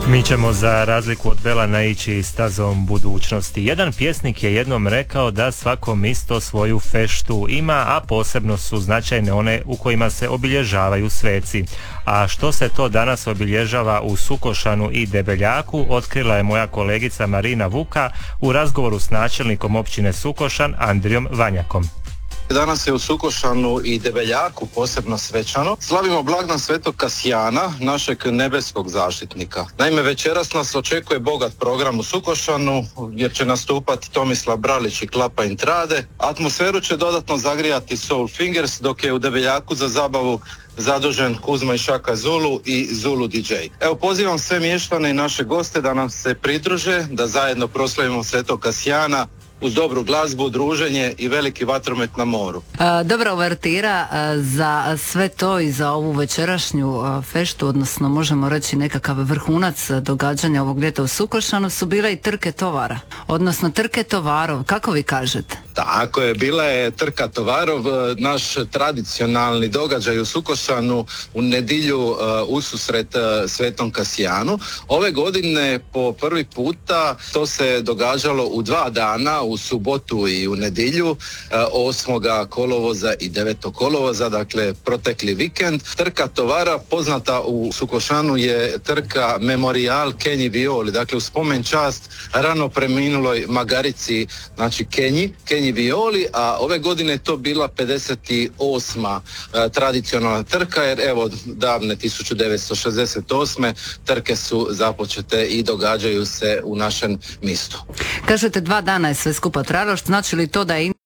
Mi ćemo za razliku od Belana ići stazom budućnosti. Jedan pjesnik je jednom rekao da svako misto svoju feštu ima, a posebno su značajne one u kojima se obilježavaju sveci. A što se to danas obilježava u Sukošanu i Debeljaku, otkrila je moja kolegica Marina Vuka u razgovoru s načelnikom općine Sukošan Andrijom Vanjakom. Danas je u Sukošanu i Debeljaku posebno svečano. Slavimo blagdan Svetog Kasijana, našeg nebeskog zaštitnika. Naime, večeras nas očekuje bogat program u Sukošanu, jer će nastupati Tomislav Bralić i Klapa Intrade. Atmosferu će dodatno zagrijati Soul Fingers, dok je u Debeljaku za zabavu zadužen Kuzma i Šaka Zulu i Zulu DJ. Evo, pozivam sve mještane i naše goste da nam se pridruže, da zajedno proslavimo Svetog Kasijana uz dobru glazbu, druženje i veliki vatromet na moru. Dobra uvertira za sve to i za ovu večerašnju feštu, odnosno možemo reći nekakav vrhunac događanja ovog ljeta u Sukošanu, su bile i trke tovara, odnosno trke tovarov, kako vi kažete? Tako je, bila je trka tovarov, naš tradicionalni događaj u Sukošanu u nedjelju ususret Svetom Kasijanu. Ove godine po prvi puta to se događalo u 2 dana, u subotu i u nedjelju, 8. kolovoza i 9. kolovoza, dakle protekli vikend. Trka tovara poznata u Sukošanu je trka Memorial Kenji Violi, dakle u spomen čast rano preminuloj magarici, znači Kenji Violi, a ove godine je to bila 58. tradicionalna trka, jer evo davne 1968. trke su započete i događaju se u našem mjestu. Kažete 2 dana je sve skupa trajalo, znači li to da je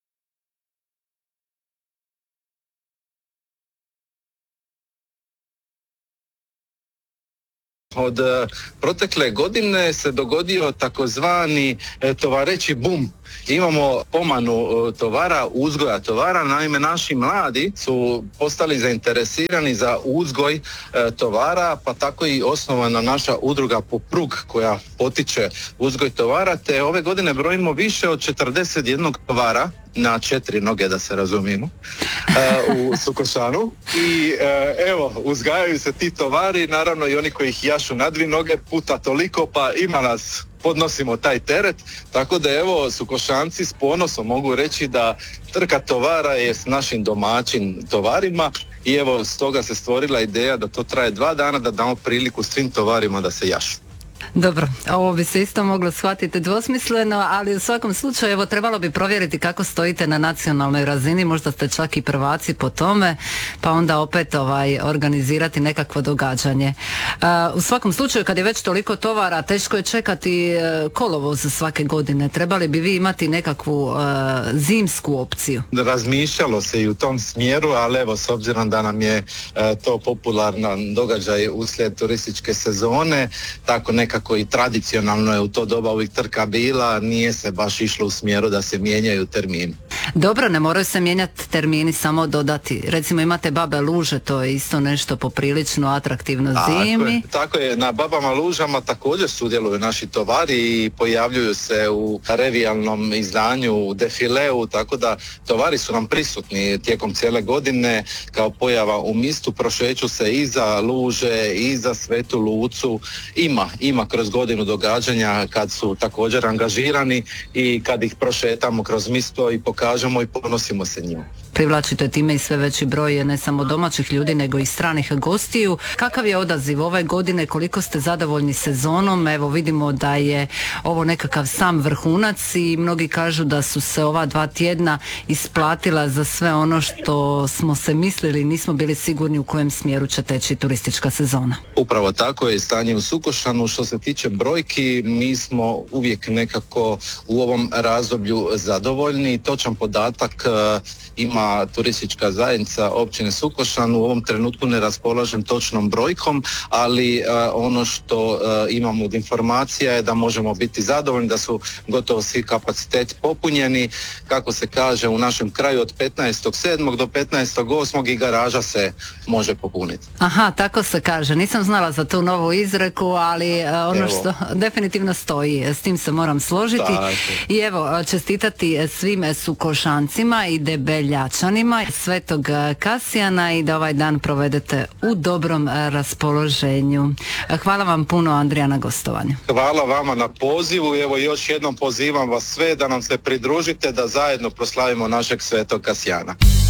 Od protekle godine se dogodio takozvani tovareći bum. Imamo pomanu tovara, uzgoja tovara, naime naši mladi su postali zainteresirani za uzgoj tovara, pa tako i osnovana naša udruga Poprug koja potiče uzgoj tovara, te ove godine brojimo više od 41 tovara na 4 noge, da se razumijemo, u Sukošanu i evo, uzgajaju se ti tovari, naravno i oni koji ih jašu na 2 noge puta toliko, pa ima nas, podnosimo taj teret, tako da evo Sukošanci s ponosom mogu reći da trka tovara je s našim domaćim tovarima i evo stoga se stvorila ideja da to traje 2 dana, da damo priliku svim tovarima da se jašu. Dobro, ovo bi se isto moglo shvatiti dvosmisleno, ali u svakom slučaju evo trebalo bi provjeriti kako stojite na nacionalnoj razini, možda ste čak i prvaci po tome, pa onda opet organizirati nekakvo događanje. U svakom slučaju kad je već toliko tovara, teško je čekati kolovoz svake godine. Trebali bi vi imati nekakvu zimsku opciju? Razmišljalo se i u tom smjeru, ali evo s obzirom da nam je to popularan događaj uslijed turističke sezone, tako nekako i tradicionalno je u to doba ovih trka bila, nije se baš išlo u smjeru da se mijenjaju termini. Dobro, ne moraju se mijenjati termini, samo dodati. Recimo imate Babe luže, to je isto nešto poprilično atraktivno zimi. Tako je, na Babama lužama također sudjeluju naši tovari i pojavljuju se u revijalnom izdanju, u defileu, tako da tovari su nam prisutni tijekom cijele godine kao pojava u mistu, prošeću se i za luže, i za Svetu Lucu, ima kroz godinu događanja kad su također angažirani i kad ih prošetamo kroz misto i pokažemo i ponosimo se njima. Privlačite time i sve veći broj ne samo domaćih ljudi nego i stranih gostiju. Kakav je odaziv ove godine, koliko ste zadovoljni sezonom? Evo vidimo da je ovo nekakav sam vrhunac i mnogi kažu da su se ova 2 tjedna isplatila za sve ono što smo se mislili, nismo bili sigurni u kojem smjeru će teći turistička sezona. Upravo tako je stanje u Sukošanu. Što se tiče brojki, mi smo uvijek nekako u ovom razdoblju zadovoljni. Točan podatak ima turistička zajednica općine Sukošan, u ovom trenutku ne raspolažem točnom brojkom, ali ono što imamo od informacija je da možemo biti zadovoljni, da su gotovo svi kapaciteti popunjeni, kako se kaže u našem kraju od 15.7. do 15.8. i garaža se može popuniti. Aha, tako se kaže, nisam znala za tu novu izreku, ali ono što definitivno stoji, s tim se moram složiti. I evo, čestitati svim Sukošancima i Debeljacima Bračanima Svetog Kasijana i da ovaj dan provedete u dobrom raspoloženju. Hvala vam puno, Andrija, na gostovanju. Hvala vama na pozivu. Evo još jednom pozivam vas sve da nam se pridružite da zajedno proslavimo našeg Svetog Kasijana.